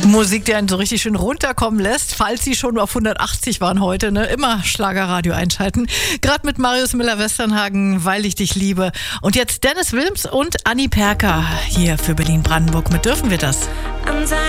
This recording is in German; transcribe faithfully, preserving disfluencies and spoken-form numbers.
Musik, die einen so richtig schön runterkommen lässt, falls Sie schon auf hundertachtzig waren heute, ne? Immer Schlagerradio einschalten. Gerade mit Marius Müller-Westernhagen, Weil ich dich liebe. Und jetzt Dennis Wilms und Anni Perker hier für Berlin-Brandenburg mit Dürfen wir das?